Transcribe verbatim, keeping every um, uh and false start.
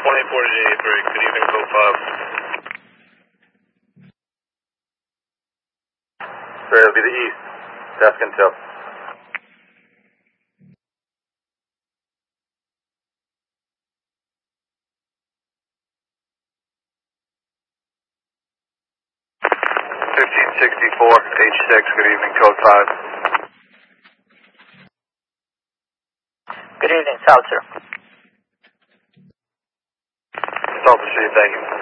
twenty-four to eighty-three, good evening, code five. Sorry, it'll be the east, desk until. fifteen sixty-four, H six, good evening, code five. Good evening, South, sir. South to see you, thank you.